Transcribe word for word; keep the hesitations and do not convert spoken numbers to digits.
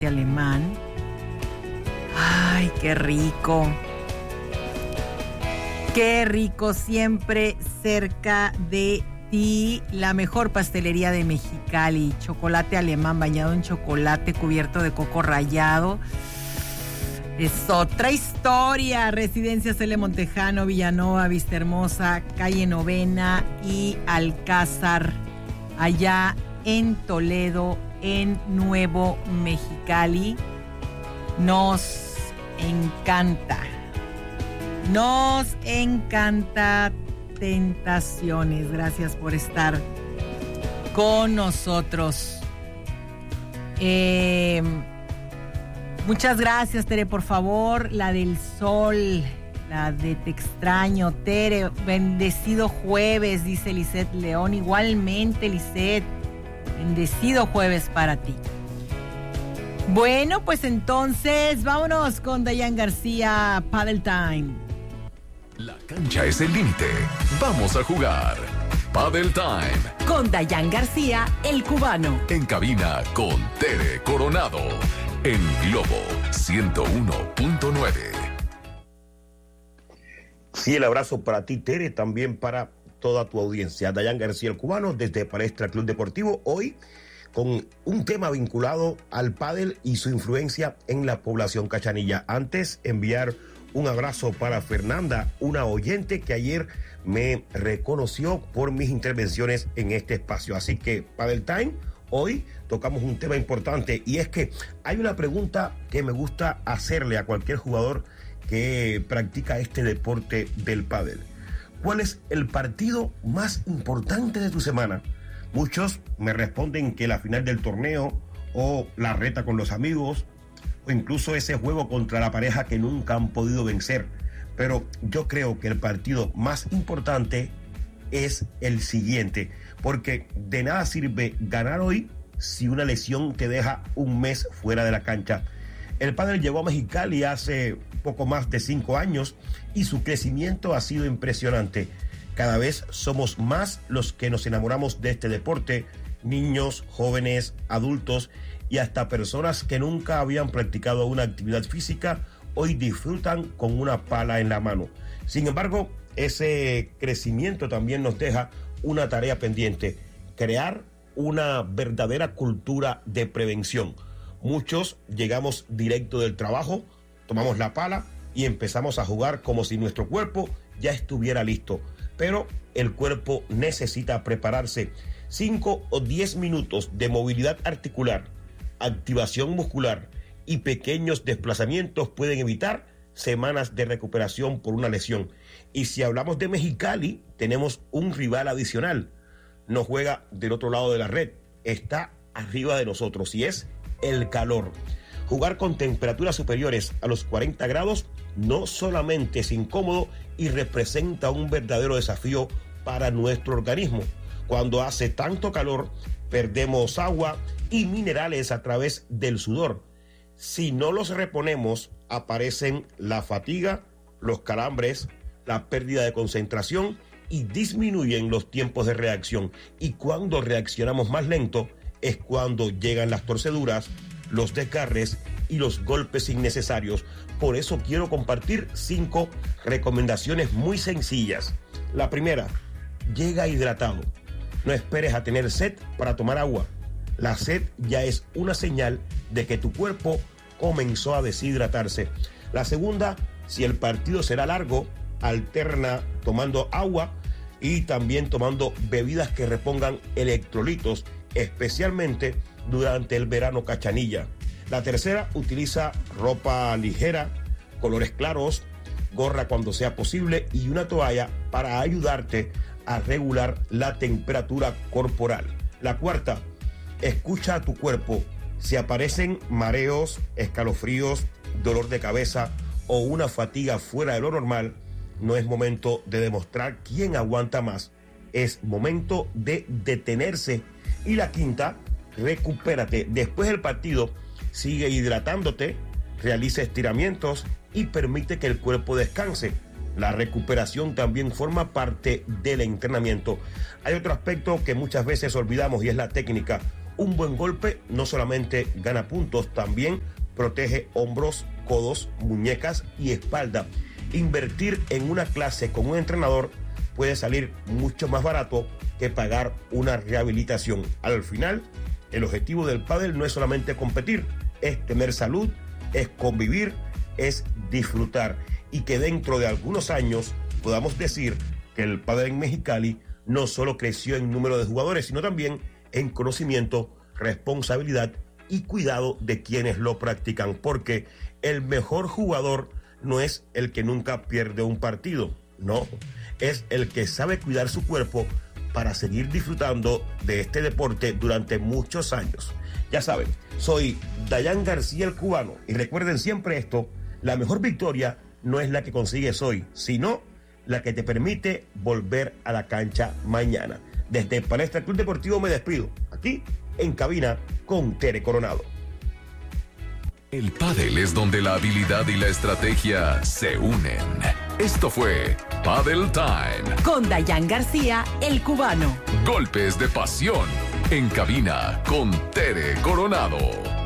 alemán. Ay, qué rico. Qué rico, siempre cerca de ti. La mejor pastelería de Mexicali. Chocolate alemán bañado en chocolate cubierto de coco rallado. Es otra historia. Residencia Cele Montejano, Villanova, Vista Hermosa, Calle Novena y Alcázar. Allá en Toledo, en Nuevo Mexicali. Nos encanta. Nos encanta Tentaciones. Gracias por estar con nosotros. Eh, muchas gracias, Tere, por favor. La del sol, la de Te extraño, Tere. Bendecido jueves, dice Lisette León. Igualmente, Lisette. Bendecido jueves para ti. Bueno, pues entonces vámonos con Dayan García, Paddle Time. La cancha es el límite. Vamos a jugar. Paddle Time. Con Dayan García, el cubano. En cabina con Tere Coronado. En Globo ciento uno punto nueve. Sí, el abrazo para ti, Tere, también para toda tu audiencia. Dayan García, el cubano, desde Palestra Club Deportivo, hoy con un tema vinculado al pádel y su influencia en la población cachanilla. Antes, enviar un abrazo para Fernanda, una oyente que ayer me reconoció por mis intervenciones en este espacio. Así que, Paddle Time, hoy tocamos un tema importante, y es que hay una pregunta que me gusta hacerle a cualquier jugador que practica este deporte del pádel. ¿Cuál es el partido más importante de tu semana? Muchos me responden que la final del torneo, o la reta con los amigos, o incluso ese juego contra la pareja que nunca han podido vencer. Pero yo creo que el partido más importante es el siguiente, porque de nada sirve ganar hoy si una lesión te deja un mes fuera de la cancha. El pádel llegó a Mexicali hace poco más de cinco años y su crecimiento ha sido impresionante. Cada vez somos más los que nos enamoramos de este deporte, niños, jóvenes, adultos y hasta personas que nunca habían practicado una actividad física, hoy disfrutan con una pala en la mano. Sin embargo, ese crecimiento también nos deja una tarea pendiente: crear una verdadera cultura de prevención. Muchos llegamos directo del trabajo, tomamos la pala y empezamos a jugar como si nuestro cuerpo ya estuviera listo. Pero el cuerpo necesita prepararse. cinco o diez minutos de movilidad articular, activación muscular y pequeños desplazamientos pueden evitar semanas de recuperación por una lesión. Y si hablamos de Mexicali, tenemos un rival adicional. No juega del otro lado de la red, está arriba de nosotros, y es el calor. Jugar con temperaturas superiores a los cuarenta grados no solamente es incómodo y representa un verdadero desafío para nuestro organismo. Cuando hace tanto calor, perdemos agua y minerales a través del sudor. Si no los reponemos, aparecen la fatiga, los calambres, la pérdida de concentración y disminuyen los tiempos de reacción. Y cuando reaccionamos más lento, es cuando llegan las torceduras, los desgarres y los golpes innecesarios. Por eso quiero compartir cinco recomendaciones muy sencillas. La primera: llega hidratado. No esperes a tener sed para tomar agua. La sed ya es una señal de que tu cuerpo comenzó a deshidratarse. La segunda: si el partido será largo, alterna tomando agua y también tomando bebidas que repongan electrolitos, especialmente durante el verano cachanilla. La tercera: utiliza ropa ligera, colores claros, gorra cuando sea posible y una toalla para ayudarte a regular la temperatura corporal. La cuarta: escucha a tu cuerpo. Si aparecen mareos, escalofríos, dolor de cabeza o una fatiga fuera de lo normal, no es momento de demostrar quién aguanta más. Es momento de detenerse. Y la quinta: recupérate. Después del partido, sigue hidratándote, realiza estiramientos y permite que el cuerpo descanse. La recuperación también forma parte del entrenamiento. Hay otro aspecto que muchas veces olvidamos y es la técnica. Un buen golpe no solamente gana puntos, también protege hombros, codos, muñecas y espalda. Invertir en una clase con un entrenador puede salir mucho más barato que pagar una rehabilitación. Al final, el objetivo del pádel no es solamente competir, es tener salud, es convivir, es disfrutar, y que dentro de algunos años podamos decir que el pádel en Mexicali no solo creció en número de jugadores, sino también en conocimiento, responsabilidad y cuidado de quienes lo practican, porque el mejor jugador no es el que nunca pierde un partido, no, es el que sabe cuidar su cuerpo para seguir disfrutando de este deporte durante muchos años. Ya saben, soy Dayan García el Cubano, y recuerden siempre esto: la mejor victoria no es la que consigues hoy, sino la que te permite volver a la cancha mañana. Desde Palestra Club Deportivo me despido, aquí en cabina con Tere Coronado. El pádel es donde la habilidad y la estrategia se unen. Esto fue Padel Time con Dayan García el Cubano. Golpes de pasión en cabina con Tere Coronado.